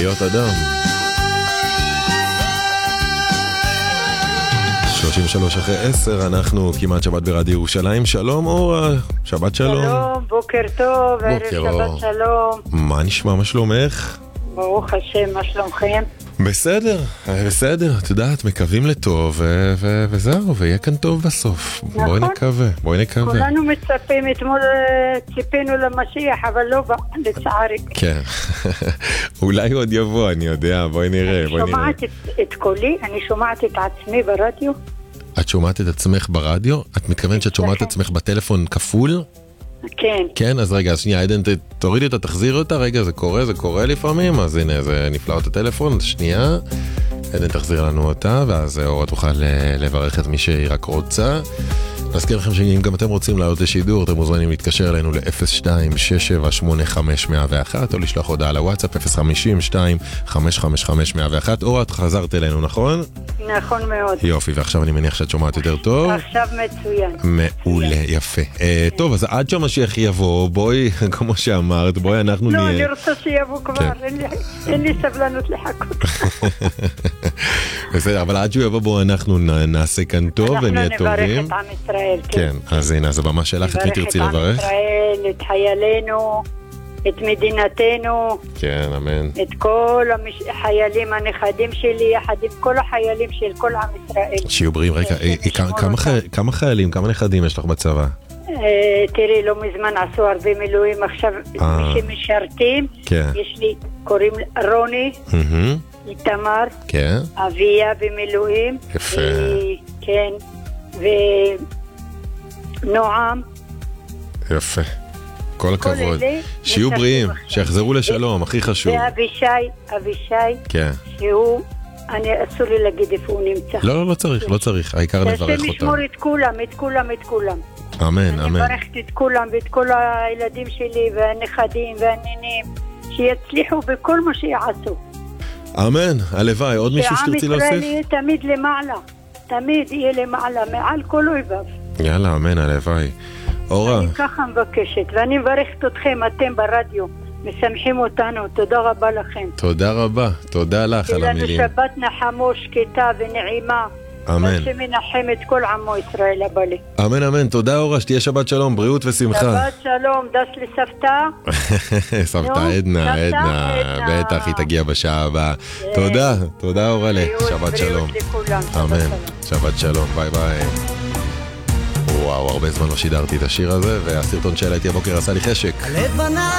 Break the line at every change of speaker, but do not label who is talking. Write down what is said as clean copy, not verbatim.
להיות אדם. 33 אחרי 10, אנחנו כמעט שבת ברדיו ירושלים. שלום אורה, שבת שלום.
שלום, בוקר טוב, ערב שבת שלום.
מה נשמע, מה שלומך?
ברוך השם, מה שלומכם?
בסדר, בסדר, את יודעת, מקווים לטוב וזהו, ויהיה כאן טוב בסוף.
נכון.
בואי נקווה.
כולנו מצפים, אתמול ציפינו למשיח, אבל לא בא, לצערי.
כן, אולי עוד יבוא, אני יודע, בואי נראה.
אני שומעת את קולי, אני שומעת את עצמי ברדיו.
את שומעת את עצמך ברדיו? את מתכוונת שאת שומעת את עצמך בטלפון כפול?
כן.
כן, אז רגע, שנייה, עדן, תורידי אותה, תחזירי אותה, רגע, זה קורה לפעמים, אז הנה, זה נפלא אותה טלפון, שנייה, עדן תחזיר לנו אותה, ואז אורה תוכל לברך את מי שהיא רק רוצה. נזכיר לכם שאם גם אתם רוצים לעלות לשידור, אתם מוזמנים להתקשר אלינו ל-02-6785-101, או לשלוח הודעה לוואטסאפ 050-2555-101. אורה, את חזרת אלינו, נכון?
נכון מאוד.
יופי, ועכשיו אני מניח שאת שומעת יותר טוב.
עכשיו מצוין.
מעולה, יפה. טוב, אז עד שהמשיח יבוא, בואי, כמו שאמרת, בואי אנחנו נהיה...
לא, אני רוצה שיבוא כבר, אין לי סבלנות לחכות.
בסדר, אבל עד שהוא יבוא, בואו אנחנו נעשה כאן טוב ונהיה טובים.
אנחנו נברך את עם ישראל.
כן, אז הנה, אז הבמה שלך, את מי תרצי לברך?
נברך את עם ישראל, את חיילינו, את מדינתנו.
כן, אמן.
את כל החיילים, הנכדים שלי, יחד עם כל החיילים של כל עם ישראל.
שיהיו בריאים, רגע, כמה חיילים, כמה נכדים יש לך בצבא?
תראי, לא מזמן עשו הרבה מילואים, עכשיו מי שמשרתים, יש לי, קוראים רוני, איתמר, אביה במילואים,
יפה.
כן, ונועם.
יפה. כל הכבוד. שיהיו בריאים, שיחזרו לשלום, הכי חשוב.
ואבישי,
כן.
שהוא, אסור לי להגיד איפה הוא נמצא.
לא צריך, העיקר נברך אותם.
תעשה משמור את כולם.
אמן.
אני מברכת את כולם ואת כל הילדים שלי והנכדים והנינים, שיצליחו בכל מה שיעשו.
אמן, הלוואי. עוד מישהו שתרצי להוסיף?
שעם ישראל יהיה תמיד למעלה, תמיד יהיה למעלה, מעל כל אויביו.
יאללה, אמן, הלוואי. אורה.
אני ככה מבקשת, ואני מברכת אתכם, אתם ברדיו, משמחים אותנו, תודה רבה לכם.
תודה רבה, תודה לך על המילים.
תודה שבת נחמו, שקטה ונעימה.
אמן.
שמנחם את כל עמו ישראל הבא.
אמן, תודה אורה, שתהיה שבת שלום, בריאות ושמחה.
שבת שלום, דס לסבתא.
סבתא עדנה, בטח, היא תגיע בשעה הבאה. תודה אורה, שבת שלום. אמן, שבת שלום, ביי. וואו, הרבה זמן לא שידרתי את השיר הזה, והסרטון שהעליתי הבוקר עשה לי חשק.